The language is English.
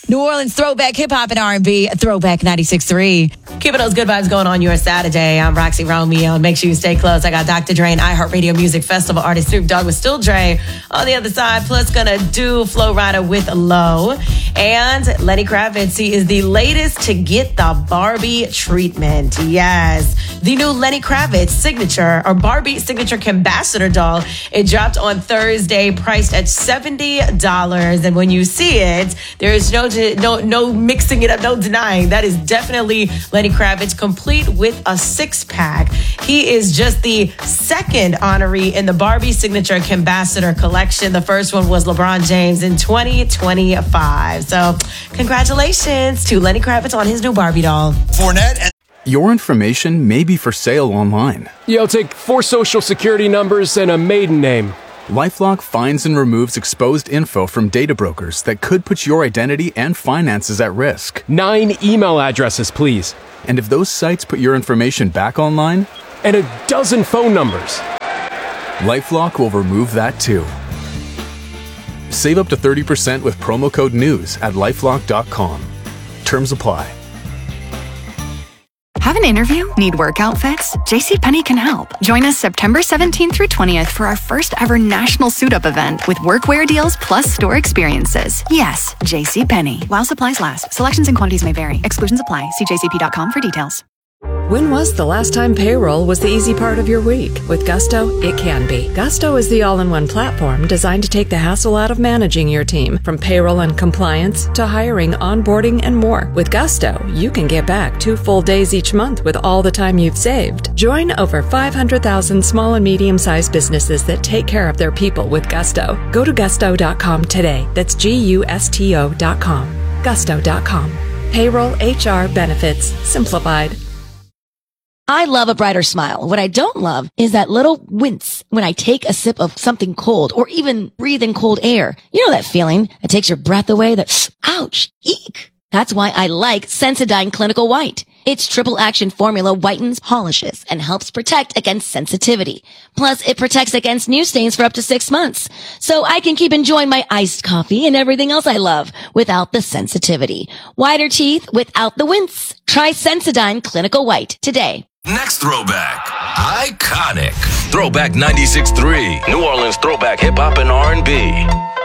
New Orleans throwback hip hop and R&B, Throwback 96.3. Keeping those good vibes going on your Saturday. I'm Roxy Romeo. Make sure you stay close. I got Dr. Dre and iHeartRadio Music Festival artist Snoop Dogg with Still Dre on the other side. Plus, gonna do Flo Rida with Low. And Lenny Kravitz, he is the latest to get the Barbie treatment. Yes. The new Lenny Kravitz signature or Barbie signature ambassador doll. It dropped on Thursday, priced at $70. And when you see it, there is no mixing it up, no denying. That is definitely Lenny Kravitz, complete with a six-pack. He is just the second honoree in the Barbie signature ambassador collection. The first one was LeBron James in 2025. So congratulations to Lenny Kravitz on his new Barbie doll. Fournette. Your information may be for sale online. You'll take 4 social security numbers and a maiden name. LifeLock finds and removes exposed info from data brokers that could put your identity and finances at risk. 9 email addresses, please. And if those sites put your information back online, and a dozen phone numbers. LifeLock will remove that too. Save up to 30% with promo code NEWS at LifeLock.com. Terms apply. Have an interview? Need work outfits? JCPenney can help. Join us September 17th through 20th for our first ever national suit-up event with workwear deals plus store experiences. Yes, JCPenney. While supplies last. Selections and quantities may vary. Exclusions apply. See jcp.com for details. When was the last time payroll was the easy part of your week? With Gusto, it can be. Gusto is the all-in-one platform designed to take the hassle out of managing your team, from payroll and compliance to hiring, onboarding, and more. With Gusto, you can get back 2 full days each month with all the time you've saved. Join over 500,000 small and medium-sized businesses that take care of their people with Gusto. Go to gusto.com today. That's GUSTO.com. Gusto.com. Payroll, HR, benefits, simplified. I love a brighter smile. What I don't love is that little wince when I take a sip of something cold or even breathe in cold air. You know that feeling that takes your breath away, that ouch, eek. That's why I like Sensodyne Clinical White. Its triple action formula whitens, polishes, and helps protect against sensitivity. Plus, it protects against new stains for up to 6 months. So I can keep enjoying my iced coffee and everything else I love without the sensitivity. Whiter teeth without the wince. Try Sensodyne Clinical White today. Next throwback. Iconic. Throwback 96.3. New Orleans throwback hip hop and R&B.